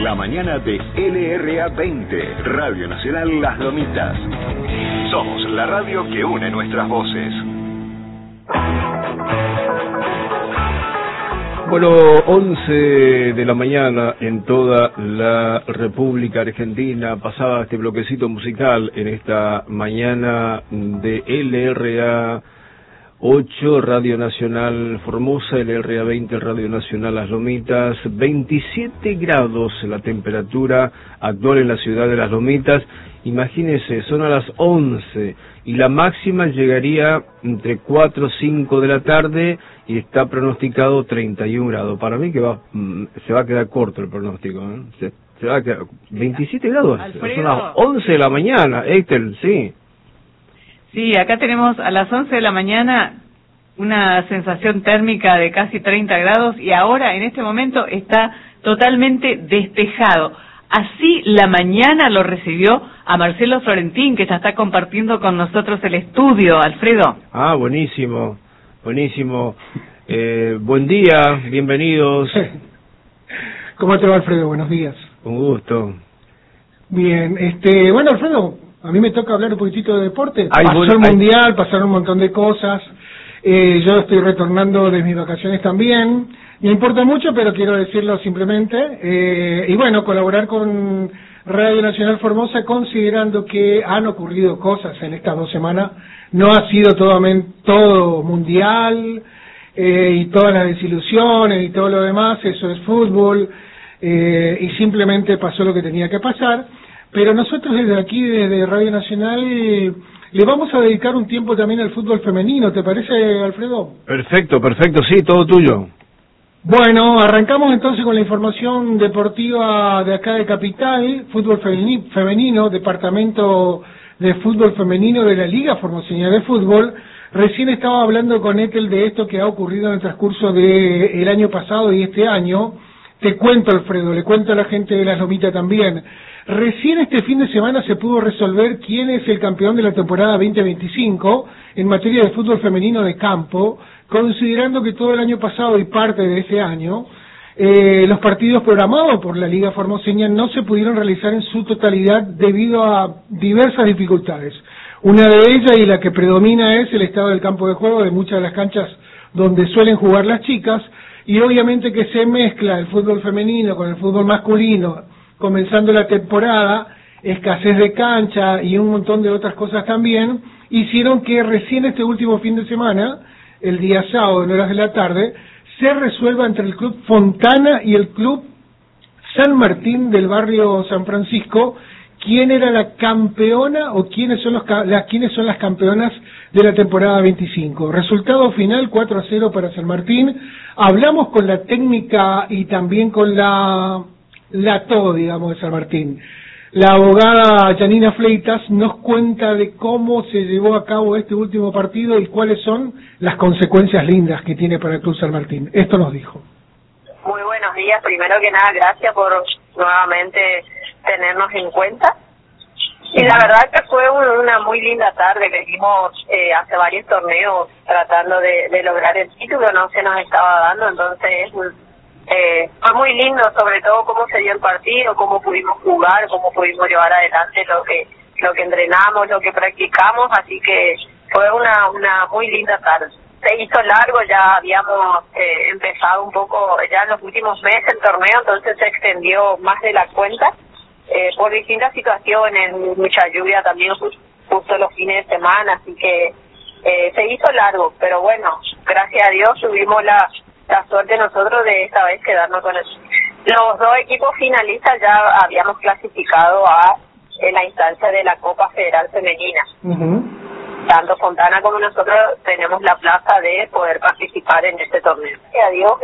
La mañana de LRA 20, Radio Nacional Las Lomitas. Somos la radio que une nuestras voces. Bueno, 11 de la mañana en toda la República Argentina. Pasaba este bloquecito musical en esta mañana de LRA 8, Radio Nacional Formosa, LRA 20, Radio Nacional Las Lomitas. 27 grados la temperatura actual en la ciudad de Las Lomitas. Imagínense, son a las 11 y la máxima llegaría entre 4 o 5 de la tarde y está pronosticado 31 grados. Para mí que se va a quedar corto el pronóstico, ¿eh? Se va a quedar 27 grados. Alfredo. Son las 11 de la mañana, Héctor, sí. Sí, acá tenemos a las 11 de la mañana una sensación térmica de casi 30 grados y ahora, en este momento, está totalmente despejado. Así la mañana lo recibió a Marcelo Florentín, que ya está compartiendo con nosotros el estudio, Alfredo. Ah, buenísimo, buenísimo. Buen día, bienvenidos. ¿Cómo te va, Alfredo? Buenos días. Un gusto. Bien, bueno, Alfredo, a mí me toca hablar un poquitito de deporte. Ay, Pasó bueno, el Mundial, pasaron un montón de cosas. Yo estoy retornando de mis vacaciones también. No importa mucho, pero quiero decirlo simplemente. Y bueno, colaborar con Radio Nacional Formosa, considerando que han ocurrido cosas en estas 2 semanas. No ha sido todo mundial y todas las desilusiones y todo lo demás. Eso es fútbol. Y simplemente pasó lo que tenía que pasar. Pero nosotros desde aquí, desde Radio Nacional, le vamos a dedicar un tiempo también al fútbol femenino. ¿Te parece, Alfredo? Perfecto, perfecto, sí, todo tuyo. Bueno, arrancamos entonces con la información deportiva de acá de Capital. Fútbol femenino, departamento de fútbol femenino de la Liga Formoseña de Fútbol. Recién estaba hablando con Ethel de esto que ha ocurrido en el transcurso del año pasado y este año. Te cuento, Alfredo, le cuento a la gente de Las Lomitas también. Recién este fin de semana se pudo resolver quién es el campeón de la temporada 2025 en materia de fútbol femenino de campo, considerando que todo el año pasado y parte de ese año, los partidos programados por la Liga Formoseña no se pudieron realizar en su totalidad debido a diversas dificultades. Una de ellas, y la que predomina, es el estado del campo de juego de muchas de las canchas donde suelen jugar las chicas, y obviamente que se mezcla el fútbol femenino con el fútbol masculino, comenzando la temporada, escasez de cancha y un montón de otras cosas también, hicieron que recién este último fin de semana, el día sábado en horas de la tarde, se resuelva entre el Club Fontana y el Club San Martín del barrio San Francisco quién era la campeona o quiénes son las campeonas de la temporada 25. Resultado final 4-0 para San Martín. Hablamos con la técnica y también con la todo, digamos, de San Martín. La abogada Janina Fleitas nos cuenta de cómo se llevó a cabo este último partido y cuáles son las consecuencias lindas que tiene para el Club San Martín. Esto nos dijo. Muy buenos días. Primero que nada, gracias por nuevamente tenernos en cuenta. Y la verdad que fue una muy linda tarde. Venimos hace varios torneos tratando de lograr el título, no se nos estaba dando, entonces fue muy lindo, sobre todo cómo se dio el partido, cómo pudimos jugar, cómo pudimos llevar adelante lo que entrenamos, lo que practicamos, así que fue una muy linda tarde. Se hizo largo, ya habíamos empezado un poco ya en los últimos meses el torneo, entonces se extendió más de la cuenta por distintas situaciones, mucha lluvia también justo los fines de semana, así que se hizo largo, pero bueno, gracias a Dios tuvimos la suerte nosotros de esta vez quedarnos con eso. Los dos equipos finalistas ya habíamos clasificado a la instancia de la Copa Federal Femenina. Tanto Fontana como nosotros tenemos la plaza de poder participar en este torneo. Gracias a Dios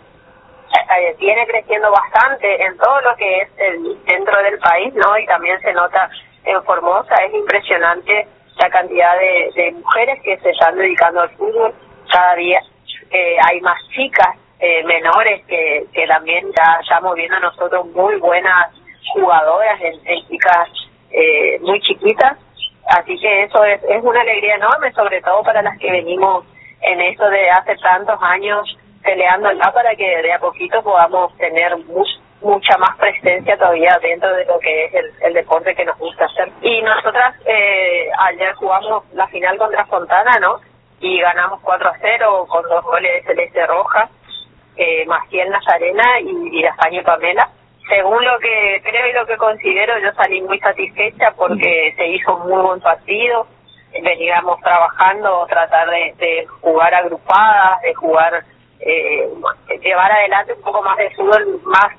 viene creciendo bastante en todo lo que es el centro del país, ¿no? Y también se nota en Formosa, es impresionante la cantidad de mujeres que se están dedicando al fútbol. Cada día hay más chicas menores que también ya estamos viendo nosotros muy buenas jugadoras en chicas muy chiquitas, así que eso es una alegría enorme, sobre todo para las que venimos en esto de hace tantos años peleando acá para que de a poquito podamos tener mucha más presencia todavía dentro de lo que es el deporte que nos gusta hacer. Y nosotras ayer jugamos la final contra Fontana, ¿no? Y ganamos 4-0 con 2 goles de Celeste Roja, Maciel Nazarena y Irastaño Pamela. Según lo que creo y lo que considero, yo salí muy satisfecha porque se hizo un muy buen partido. Veníamos trabajando, tratar de jugar agrupadas, de jugar, llevar adelante un poco más de fútbol, más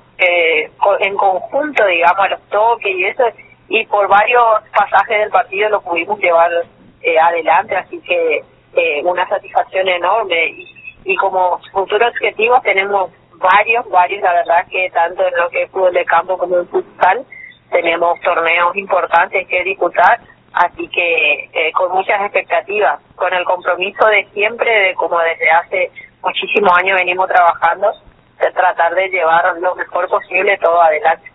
en conjunto, digamos, a los toques y eso, y por varios pasajes del partido lo pudimos llevar adelante, así que una satisfacción enorme. Y como futuro objetivo tenemos varios, la verdad que tanto en lo que es fútbol de campo como en futsal tenemos torneos importantes que disputar, así que con muchas expectativas, con el compromiso de siempre, de como desde hace muchísimos años venimos trabajando, de tratar de llevar lo mejor posible todo adelante.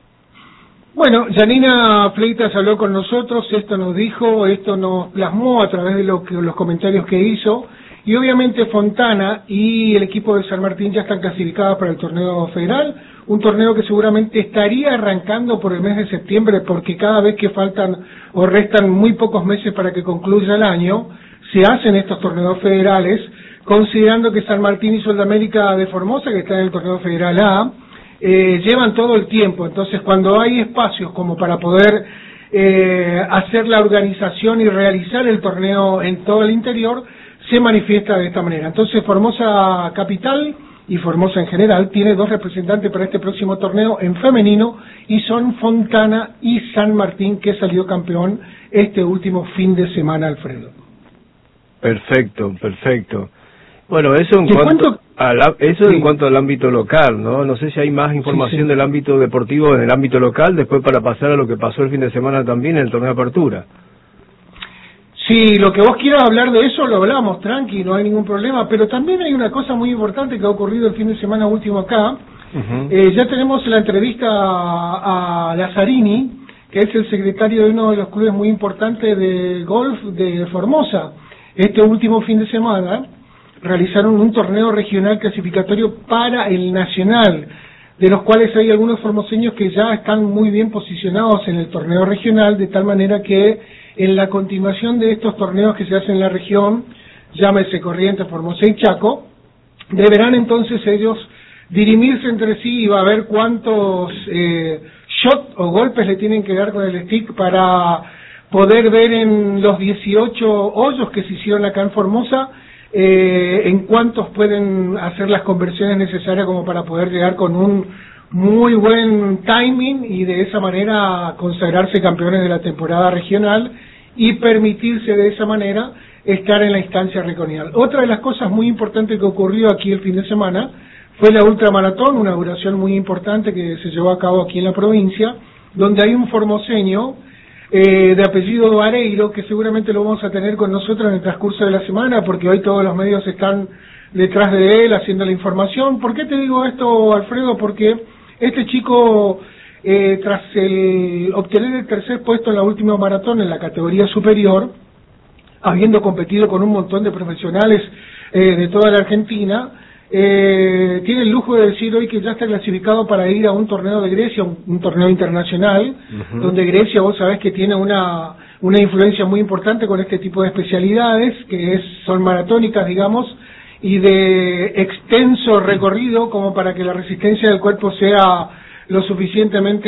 Bueno, Janina Fleitas habló con nosotros, esto nos dijo, esto nos plasmó a través de los comentarios que hizo, y obviamente Fontana y el equipo de San Martín ya están clasificados para el torneo federal, un torneo que seguramente estaría arrancando por el mes de septiembre, porque cada vez que faltan o restan muy pocos meses para que concluya el año, se hacen estos torneos federales, considerando que San Martín y Soldamérica de Formosa, que está en el torneo federal A, llevan todo el tiempo. Entonces, cuando hay espacios como para poder hacer la organización y realizar el torneo en todo el interior, se manifiesta de esta manera. Entonces, Formosa Capital y Formosa en general tiene 2 representantes para este próximo torneo en femenino, y son Fontana y San Martín, que salió campeón este último fin de semana, Alfredo. Perfecto. Bueno, eso en cuanto al ámbito local, ¿no? No sé si hay más información del ámbito deportivo en el ámbito local, después para pasar a lo que pasó el fin de semana también en el torneo de apertura. Sí, lo que vos quieras hablar de eso lo hablamos, tranqui, no hay ningún problema, pero también hay una cosa muy importante que ha ocurrido el fin de semana último acá. Ya tenemos la entrevista a Lazzarini, que es el secretario de uno de los clubes muy importantes de golf de Formosa. Este último fin de semana realizaron un torneo regional clasificatorio para el nacional, de los cuales hay algunos formoseños que ya están muy bien posicionados en el torneo regional, de tal manera que en la continuación de estos torneos que se hacen en la región, llámese Corrientes, Formosa y Chaco, deberán entonces ellos dirimirse entre sí, y va a ver cuántos shots o golpes le tienen que dar con el stick para poder ver en los 18 hoyos que se hicieron acá en Formosa, en cuántos pueden hacer las conversiones necesarias como para poder llegar con un muy buen timing y de esa manera consagrarse campeones de la temporada regional y permitirse de esa manera estar en la instancia regional. Otra de las cosas muy importantes que ocurrió aquí el fin de semana fue la ultramaratón, una duración muy importante que se llevó a cabo aquí en la provincia, donde hay un formoseño de apellido Vareiro, que seguramente lo vamos a tener con nosotros en el transcurso de la semana, porque hoy todos los medios están detrás de él haciendo la información. ¿Por qué te digo esto, Alfredo? Porque este chico, tras obtener el 3er puesto en la última maratón en la categoría superior, habiendo competido con un montón de profesionales de toda la Argentina, tiene el lujo de decir hoy que ya está clasificado para ir a un torneo de Grecia, un torneo internacional, donde Grecia, vos sabés que tiene una influencia muy importante con este tipo de especialidades, que son maratónicas, digamos, y de extenso recorrido como para que la resistencia del cuerpo sea lo suficientemente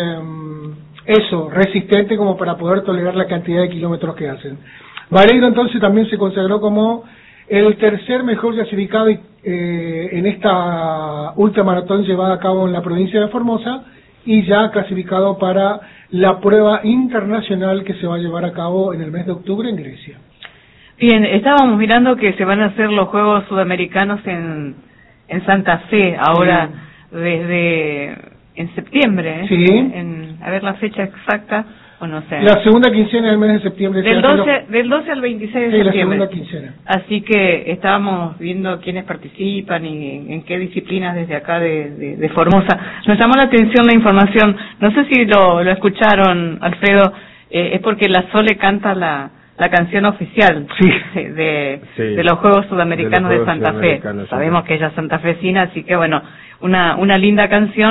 resistente como para poder tolerar la cantidad de kilómetros que hacen. Vareiro entonces también se consagró como el 3er mejor clasificado en esta ultramaratón llevada a cabo en la provincia de Formosa, y ya clasificado para la prueba internacional que se va a llevar a cabo en el mes de octubre en Grecia. Bien, estábamos mirando que se van a hacer los Juegos Sudamericanos en Santa Fe, ahora desde en septiembre, a ver la fecha exacta, o no sé. La segunda quincena del mes de septiembre. Del 12 al 26 de septiembre. La segunda quincena. Así que estábamos viendo quiénes participan y en qué disciplinas desde acá de Formosa. Nos llamó la atención la información, no sé si lo escucharon, Alfredo, es porque la Sole canta la canción oficial de los Juegos Sudamericanos de Santa Fe. Sabemos que ella es santafesina, así que bueno, una linda canción,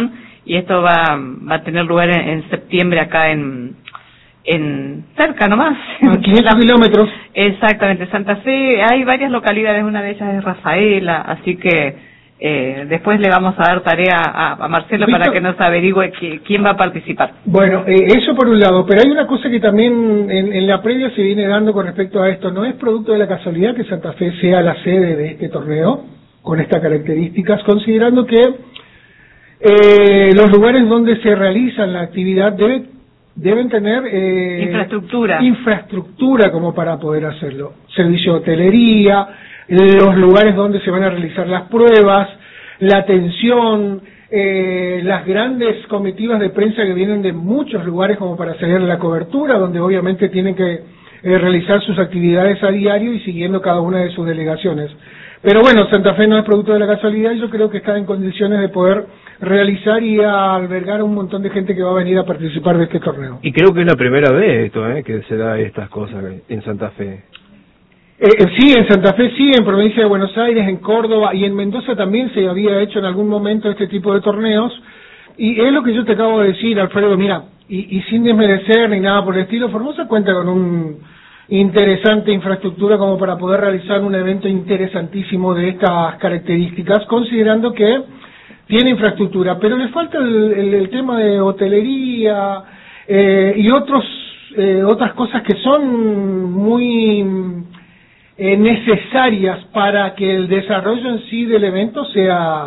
y esto va a tener lugar en septiembre acá en cerca nomás. A 500 kilómetros. Exactamente, Santa Fe, hay varias localidades, una de ellas es Rafaela, así que después le vamos a dar tarea a Marcelo para que nos averigüe quién va a participar. Bueno, eso por un lado, pero hay una cosa que también en la previa se viene dando con respecto a esto. No es producto de la casualidad que Santa Fe sea la sede de este torneo, con estas características, considerando que los lugares donde se realiza la actividad deben tener infraestructura como para poder hacerlo. Servicio de hotelería, los lugares donde se van a realizar las pruebas, la atención, las grandes comitivas de prensa que vienen de muchos lugares como para hacer la cobertura, donde obviamente tienen que realizar sus actividades a diario y siguiendo cada una de sus delegaciones. Pero bueno, Santa Fe no es producto de la casualidad y yo creo que está en condiciones de poder realizar y albergar a un montón de gente que va a venir a participar de este torneo. Y creo que es la primera vez esto, que se da estas cosas en Santa Fe. Sí, en Santa Fe sí, en provincia de Buenos Aires, en Córdoba y en Mendoza también se había hecho en algún momento este tipo de torneos. Y es lo que yo te acabo de decir, Alfredo, mira, y sin desmerecer ni nada por el estilo, Formosa cuenta con un interesante infraestructura como para poder realizar un evento interesantísimo de estas características, considerando que tiene infraestructura, pero le falta el tema de hotelería y otras cosas que son muy necesarias para que el desarrollo en sí del evento sea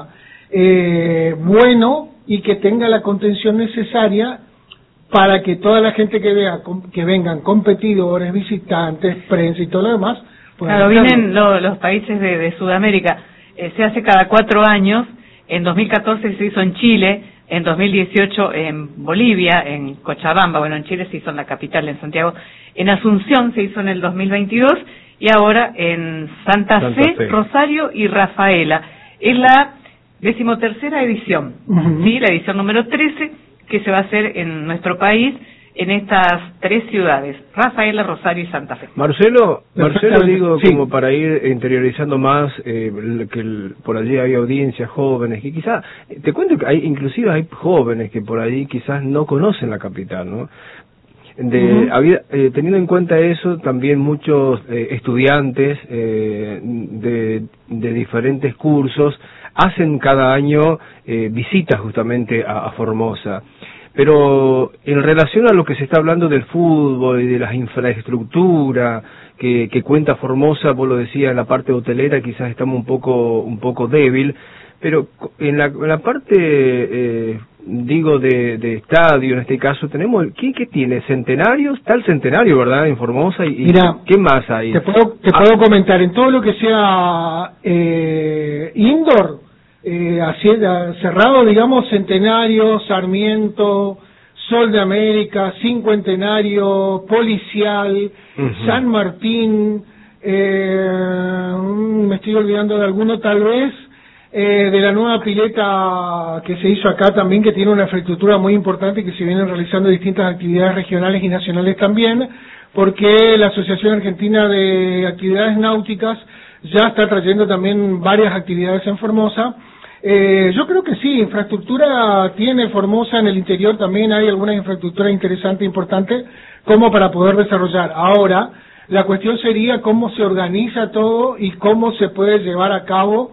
bueno y que tenga la contención necesaria para que toda la gente que vengan, competidores, visitantes, prensa y todo lo demás, claro, vienen los países de Sudamérica. Se hace cada 4 años. En 2014 se hizo en Chile, en 2018 en Bolivia, en Cochabamba, bueno, en Chile se hizo en la capital, en Santiago, en Asunción se hizo en el 2022 y ahora en Santa Fe, Rosario y Rafaela. Es la 13ª edición, ¿sí? La edición número 13 que se va a hacer en nuestro país, en estas 3 ciudades, Rafaela, Rosario y Santa Fe. Marcelo digo, sí, como para ir interiorizando más, por allí hay audiencias jóvenes, que quizás, te cuento que inclusive hay jóvenes que por allí quizás no conocen la capital, ¿no? Teniendo en cuenta eso, también muchos estudiantes de diferentes cursos hacen cada año visitas justamente a Formosa. Pero en relación a lo que se está hablando del fútbol y de las infraestructuras que cuenta Formosa, vos lo decías, en la parte hotelera quizás estamos un poco débil, pero en la parte digo de estadio, en este caso tenemos, ¿qué tiene? ¿Centenarios? Está el Centenario, ¿verdad? En Formosa, y mira, ¿qué más hay? Te puedo comentar, en todo lo que sea indoor, así cerrado, digamos, Centenario, Sarmiento, Sol de América, Cincuentenario, Policial, San Martín, me estoy olvidando de alguno tal vez, de la nueva pileta que se hizo acá también, que tiene una infraestructura muy importante y que se vienen realizando distintas actividades regionales y nacionales también, porque la Asociación Argentina de Actividades Náuticas ya está trayendo también varias actividades en Formosa. Yo creo que sí, infraestructura tiene Formosa, en el interior también hay alguna infraestructura interesante, importante, como para poder desarrollar. Ahora, la cuestión sería cómo se organiza todo y cómo se puede llevar a cabo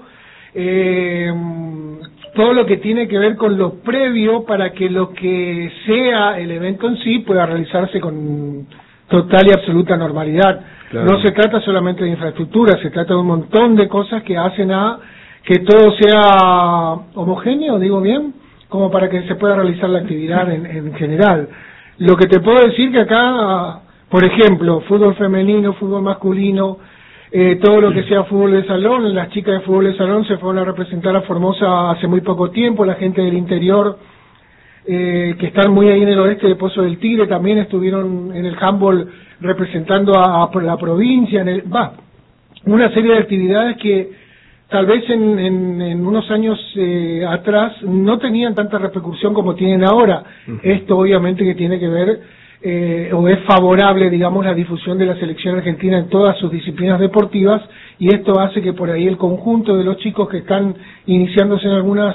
todo lo que tiene que ver con lo previo para que lo que sea el evento en sí pueda realizarse con total y absoluta normalidad. Claro. No se trata solamente de infraestructura, se trata de un montón de cosas que hacen a que todo sea homogéneo, digo bien, como para que se pueda realizar la actividad en general. Lo que te puedo decir que acá, por ejemplo, fútbol femenino, fútbol masculino, todo lo que sea fútbol de salón, las chicas de fútbol de salón se fueron a representar a Formosa hace muy poco tiempo, la gente del interior que están muy ahí en el oeste de Pozo del Tigre también estuvieron en el handball representando a la provincia, una serie de actividades que tal vez en unos años atrás no tenían tanta repercusión como tienen ahora. Esto obviamente que tiene que ver o es favorable, digamos, la difusión de la selección argentina en todas sus disciplinas deportivas, y esto hace que por ahí el conjunto de los chicos que están iniciándose en algunas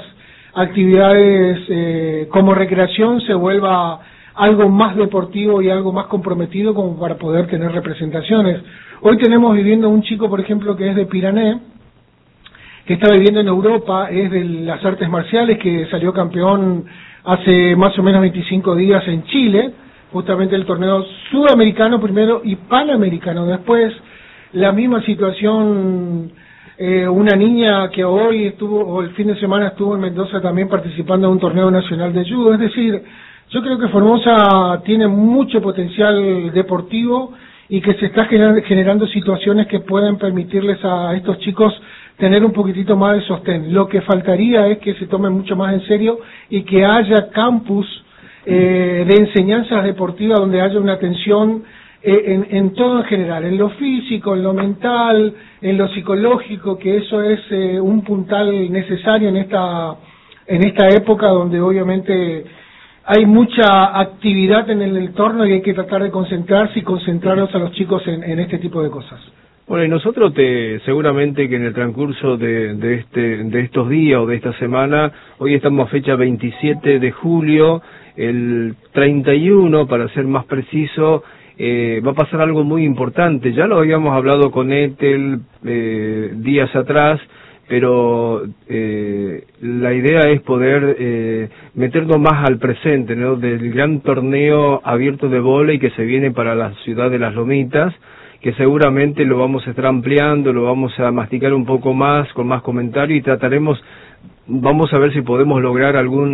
actividades como recreación se vuelva algo más deportivo y algo más comprometido como para poder tener representaciones. Hoy tenemos viviendo un chico, por ejemplo, que es de Pirané, que está viviendo en Europa, es de las artes marciales, que salió campeón hace más o menos 25 días en Chile, justamente el torneo sudamericano primero y panamericano después. La misma situación, una niña que hoy estuvo, o el fin de semana estuvo en Mendoza también participando en un torneo nacional de judo. Es decir, yo creo que Formosa tiene mucho potencial deportivo y que se está generando situaciones que pueden permitirles a estos chicos tener un poquitito más de sostén. Lo que faltaría es que se tomen mucho más en serio y que haya campus de enseñanzas deportivas donde haya una atención en todo en general, en lo físico, en lo mental, en lo psicológico, que eso es un puntal necesario en esta época donde obviamente hay mucha actividad en el entorno y hay que tratar de concentrarse y concentrarlos a los chicos en este tipo de cosas. Bueno, y nosotros seguramente que en el transcurso de estos días o de esta semana, hoy estamos a fecha 27 de julio, el 31, para ser más preciso, va a pasar algo muy importante. Ya lo habíamos hablado con Ethel días atrás, pero la idea es poder meternos más al presente, ¿no? Del gran torneo abierto de vóley que se viene para la ciudad de Las Lomitas, que seguramente lo vamos a estar ampliando, lo vamos a masticar un poco más, con más comentarios, y vamos a ver si podemos lograr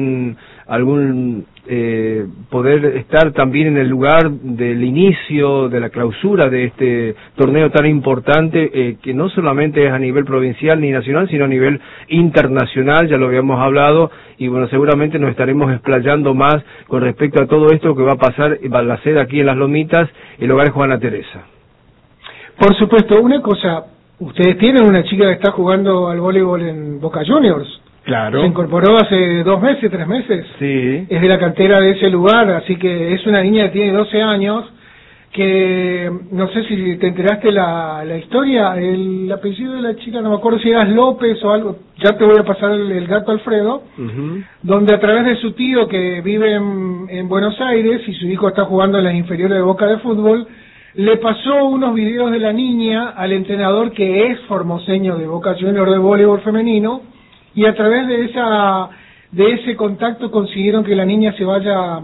poder estar también en el lugar del inicio, de la clausura de este torneo tan importante, que no solamente es a nivel provincial ni nacional, sino a nivel internacional, ya lo habíamos hablado, y bueno, seguramente nos estaremos explayando más con respecto a todo esto que va a pasar, va a ser aquí en Las Lomitas, el hogar Juana Teresa. Por supuesto, una cosa, ustedes tienen una chica que está jugando al voleibol en Boca Juniors. Claro. Se incorporó hace 2 meses, 3 meses. Sí. Es de la cantera de ese lugar, así que es una niña que tiene 12 años, que no sé si te enteraste la historia, el apellido de la chica, no me acuerdo si eras López o algo, ya te voy a pasar el gato Alfredo, donde a través de su tío que vive en Buenos Aires y su hijo está jugando en las inferiores de Boca de fútbol, le pasó unos videos de la niña al entrenador que es formoseño de Boca Juniors de voleibol femenino, y a través de ese contacto consiguieron que la niña se vaya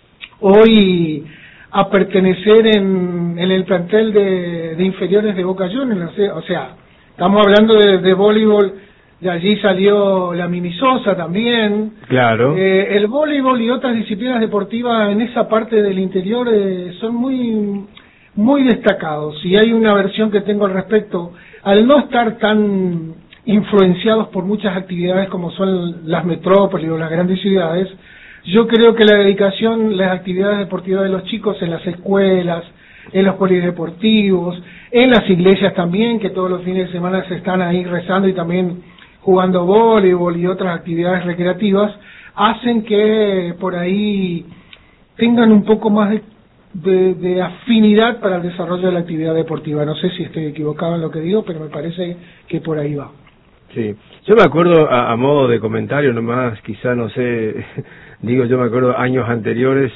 hoy a pertenecer en el plantel de inferiores de Boca Juniors. O sea, estamos hablando de voleibol, de allí salió la Mimi Sosa también. Claro. El voleibol y otras disciplinas deportivas en esa parte del interior son muy destacados, y hay una versión que tengo al respecto, al no estar tan influenciados por muchas actividades como son las metrópolis o las grandes ciudades. Yo creo que la dedicación, las actividades deportivas de los chicos en las escuelas, en los polideportivos, en las iglesias también, que todos los fines de semana se están ahí rezando y también jugando voleibol y otras actividades recreativas, hacen que por ahí tengan un poco más de afinidad para el desarrollo de la actividad deportiva. No sé si estoy equivocado en lo que digo, pero me parece que por ahí va. Sí, yo me acuerdo a modo de comentario nomás, quizá no sé, yo me acuerdo años anteriores,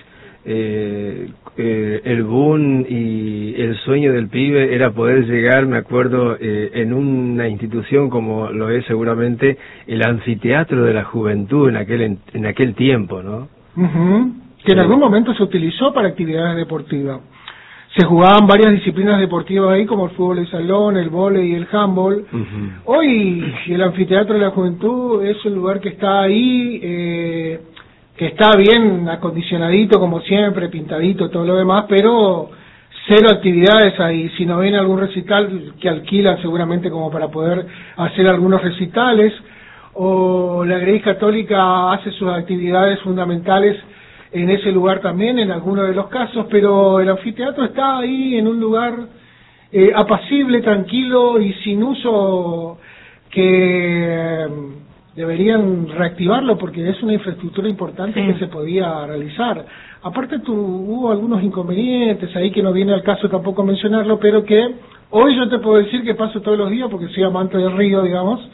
el boom y el sueño del pibe era poder llegar, me acuerdo, en una institución como lo es seguramente el anfiteatro de la juventud en aquel tiempo, ¿no? Que en algún momento se utilizó para actividades deportivas. Se jugaban varias disciplinas deportivas ahí, como el fútbol de salón, el vóley y el handball. Hoy el anfiteatro de la juventud es un lugar que está ahí, que está bien acondicionadito como siempre, pintadito, todo lo demás, pero cero actividades ahí. Si no ven algún recital que alquilan seguramente como para poder hacer algunos recitales, o la Iglesia Católica hace sus actividades fundamentales en ese lugar también, en algunos de los casos, pero el anfiteatro está ahí en un lugar apacible, tranquilo y sin uso, que deberían reactivarlo porque es una infraestructura importante que se podía realizar. Aparte hubo algunos inconvenientes ahí que no viene al caso tampoco mencionarlo, pero que hoy yo te puedo decir que paso todos los días porque soy amante del río, digamos,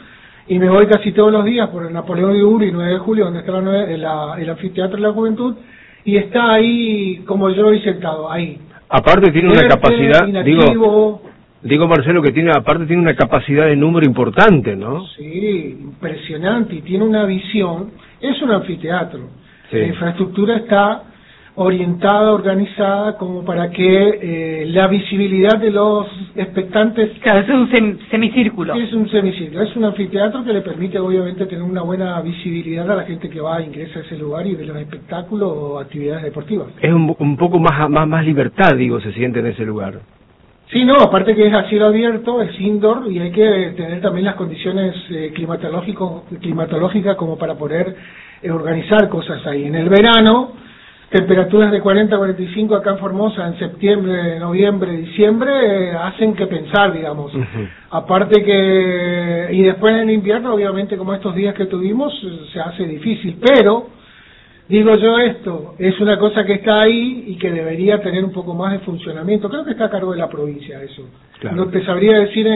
y me voy casi todos los días por el Napoleón Liguri y 9 de julio, donde está el Anfiteatro de la Juventud, y está ahí como yo hoy sentado, ahí. Aparte tiene una capacidad, digo Marcelo, que tiene una capacidad de número importante, ¿no? Sí, impresionante, y tiene una visión, es un anfiteatro, sí. La infraestructura está orientada, organizada, como para que la visibilidad de los expectantes... Claro, es un semicírculo. Es un semicírculo, es un anfiteatro que le permite obviamente tener una buena visibilidad a la gente que va, ingresa a ese lugar y ve los espectáculos o actividades deportivas. Es un poco más libertad, digo, se siente en ese lugar. Sí, no, aparte que es a cielo abierto, es indoor, y hay que tener también las condiciones climatológicas como para poder organizar cosas ahí. En el verano, temperaturas de 40 a 45 acá en Formosa, en septiembre, noviembre, diciembre, hacen que pensar, digamos. Aparte que, y después en invierno, obviamente, como estos días que tuvimos, se hace difícil, pero... Digo yo esto, es una cosa que está ahí y que debería tener un poco más de funcionamiento. Creo que está a cargo de la provincia eso. Claro. No te sabría decir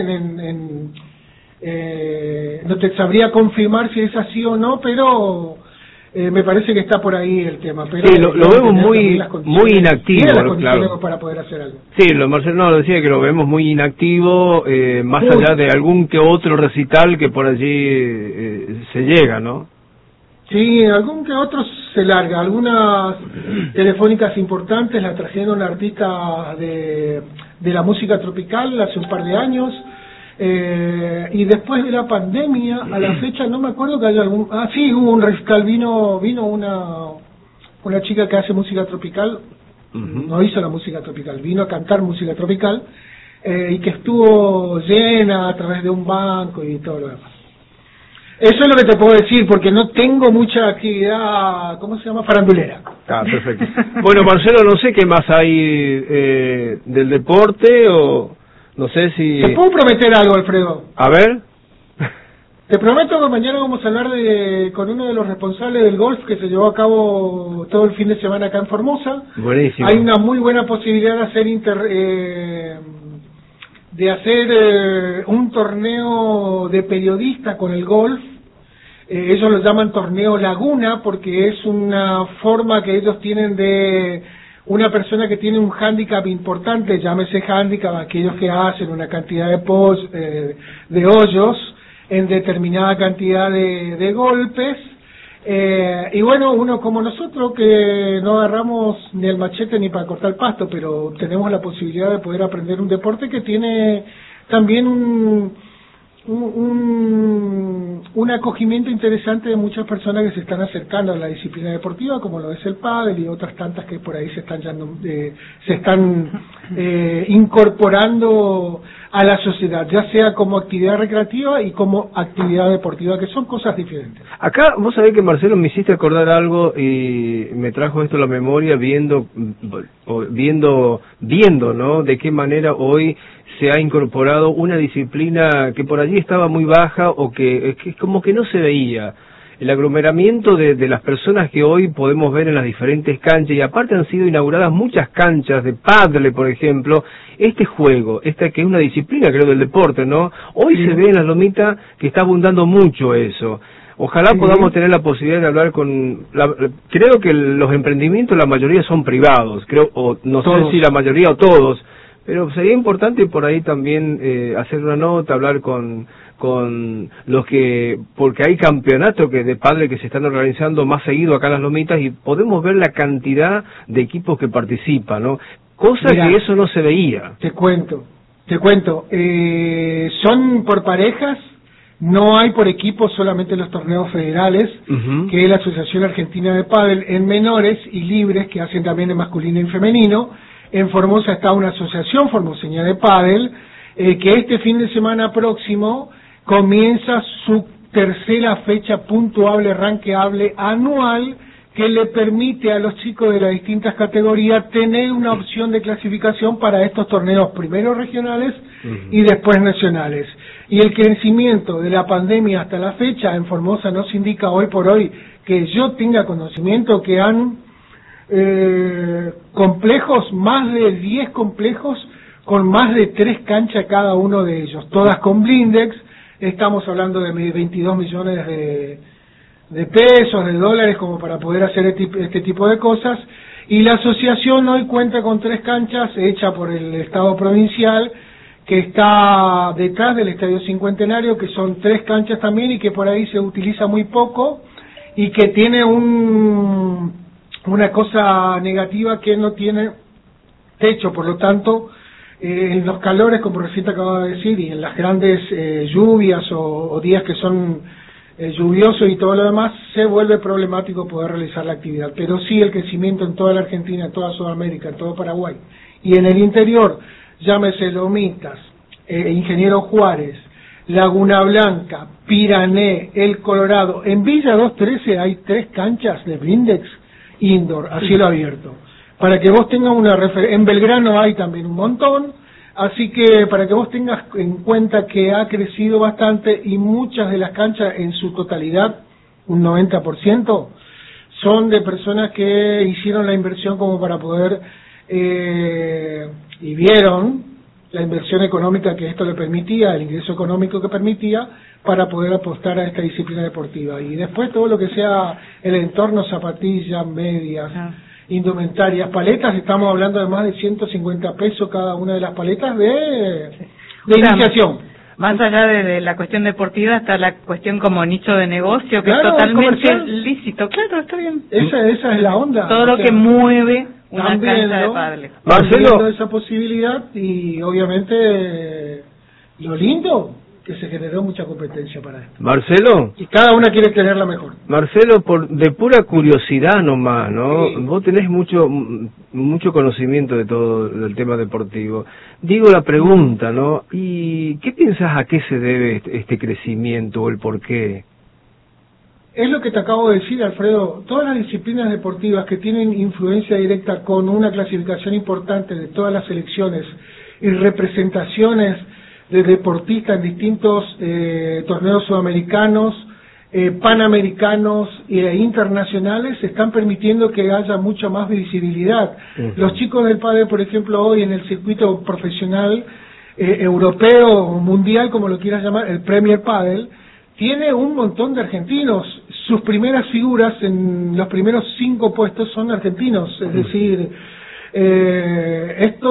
no te sabría confirmar si es así o no, pero me parece que está por ahí el tema. Pero sí, lo vemos muy inactivo, claro, para poder hacer algo. Sí, Marcelo decía que lo vemos muy inactivo, más allá de algún que otro recital que por allí se llega, ¿no? Sí, algún que otro se larga. Algunas telefónicas importantes la trajeron artistas de la música tropical hace un par de años, y después de la pandemia, a la fecha, no me acuerdo que haya algún... Ah, sí, hubo un recital, vino una chica que hace música tropical, no hizo la música tropical, vino a cantar música tropical, y que estuvo llena a través de un banco y todo lo demás. Eso es lo que te puedo decir, porque no tengo mucha actividad, ¿cómo se llama? Farandulera. Ah, perfecto. Bueno, Marcelo, no sé qué más hay del deporte, o no sé si... ¿Te puedo prometer algo, Alfredo? A ver. Te prometo que mañana vamos a hablar con uno de los responsables del golf que se llevó a cabo todo el fin de semana acá en Formosa. Buenísimo. Hay una muy buena posibilidad de hacer un torneo de periodista con el golf. Ellos lo llaman torneo Laguna porque es una forma que ellos tienen de una persona que tiene un hándicap importante, llámese hándicap, aquellos que hacen una cantidad de hoyos en determinada cantidad de golpes. Y bueno, uno como nosotros que no agarramos ni el machete ni para cortar el pasto, pero tenemos la posibilidad de poder aprender un deporte que tiene también un acogimiento interesante de muchas personas que se están acercando a la disciplina deportiva, como lo es el pádel y otras tantas que por ahí se están incorporando a la sociedad, ya sea como actividad recreativa y como actividad deportiva, que son cosas diferentes. Acá, vos sabés que, Marcelo, me hiciste acordar algo y me trajo esto a la memoria viendo, ¿no?, de qué manera hoy se ha incorporado una disciplina que por allí estaba muy baja o que como que no se veía. El aglomeramiento de las personas que hoy podemos ver en las diferentes canchas, y aparte han sido inauguradas muchas canchas de pádel, por ejemplo. Este juego, que es una disciplina, creo, del deporte, ¿no? Hoy se ve en las lomitas que está abundando mucho eso. Ojalá podamos tener la posibilidad de hablar creo que los emprendimientos, la mayoría son privados, no sé si la mayoría o todos, pero sería importante por ahí también hacer una nota, hablar con los porque hay campeonatos de pádel que se están organizando más seguido acá en las lomitas y podemos ver la cantidad de equipos que participan, ¿no? Cosa que eso no se veía. Te cuento, son por parejas, no hay por equipos, solamente los torneos federales, que es la Asociación Argentina de Pádel, en menores y libres, que hacen también en masculino y femenino. En Formosa está una asociación formoseña de pádel, que este fin de semana próximo comienza su tercera fecha puntuable, ranqueable, anual, que le permite a los chicos de las distintas categorías tener una opción de clasificación para estos torneos, primero regionales y después nacionales. Y el crecimiento de la pandemia hasta la fecha en Formosa nos indica hoy por hoy, que yo tenga conocimiento, que han complejos, más de 10 complejos con más de 3 canchas cada uno de ellos, todas con blindex, estamos hablando de 22 millones de pesos, de dólares, como para poder hacer este tipo de cosas. Y la asociación hoy cuenta con 3 canchas hecha por el Estado provincial, que está detrás del Estadio Cincuentenario, que son 3 canchas también y que por ahí se utiliza muy poco y que tiene una cosa negativa, que no tiene techo, por lo tanto, en los calores, como recién te acababa de decir, y en las grandes lluvias o días que son lluviosos y todo lo demás, se vuelve problemático poder realizar la actividad. Pero sí, el crecimiento en toda la Argentina, en toda Sudamérica, en todo Paraguay y en el interior, llámese Lomitas, Ingeniero Juárez, Laguna Blanca, Pirané, El Colorado. En Villa 213 hay 3 canchas de blindex indoor, a cielo abierto. Para que vos tengas una referencia. En Belgrano hay también un montón, así que para que vos tengas en cuenta que ha crecido bastante, y muchas de las canchas en su totalidad, un 90%, son de personas que hicieron la inversión como para poder, y vieron la inversión económica que esto le permitía, el ingreso económico que permitía, para poder apostar a esta disciplina deportiva. Y después todo lo que sea el entorno, zapatillas, medias, indumentarias, paletas, estamos hablando de más de 150 pesos cada una de las paletas de iniciación. Más allá de la cuestión deportiva, está la cuestión como nicho de negocio, que claro, es totalmente comercial. Lícito. Claro, está bien. Esa es la onda. Todo lo que mueve una cancha de pádel. Marcelo, esa posibilidad, y obviamente lo lindo, que se generó mucha competencia para esto. Marcelo. Y cada una quiere tenerla mejor. Marcelo, de pura curiosidad nomás, ¿no? Sí. Vos tenés mucho conocimiento de todo el tema deportivo. Digo la pregunta, ¿no? ¿Y qué piensas, a qué se debe este crecimiento o el por qué? Es lo que te acabo de decir, Alfredo. Todas las disciplinas deportivas que tienen influencia directa con una clasificación importante de todas las selecciones y representaciones de deportistas en distintos torneos sudamericanos, panamericanos e internacionales, están permitiendo que haya mucha más visibilidad. Los chicos del pádel, por ejemplo, hoy en el circuito profesional europeo o mundial, como lo quieras llamar, el Premier Padel, tiene un montón de argentinos. Sus primeras figuras en los primeros 5 puestos son argentinos, es decir, esto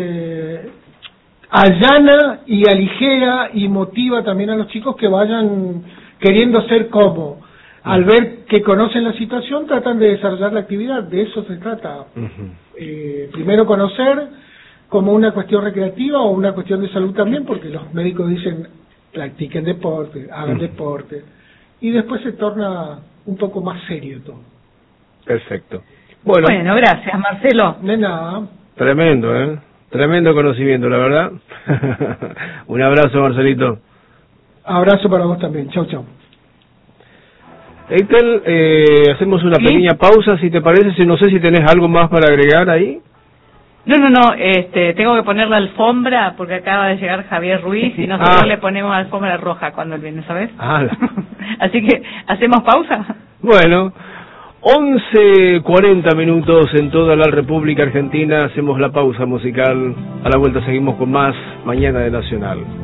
allana y aligera y motiva también a los chicos que vayan queriendo ser como. Al ver que conocen la situación, tratan de desarrollar la actividad. De eso se trata. Primero conocer como una cuestión recreativa o una cuestión de salud también, porque los médicos dicen practiquen deporte, hagan deporte, y después se torna un poco más serio todo. Perfecto. Bueno, gracias, Marcelo. De nada. Tremendo, ¿eh? Tremendo conocimiento, la verdad. Un abrazo, Marcelito. Abrazo para vos también. Chau, chau. Eitel, hacemos una pequeña pausa, si te parece. No sé si tenés algo más para agregar ahí. No, tengo que poner la alfombra porque acaba de llegar Javier Ruiz y nosotros le ponemos alfombra roja cuando él viene, ¿sabes? Así que, ¿hacemos pausa? Bueno, 11:40 minutos en toda la República Argentina. Hacemos la pausa musical. A la vuelta seguimos con más Mañana de Nacional.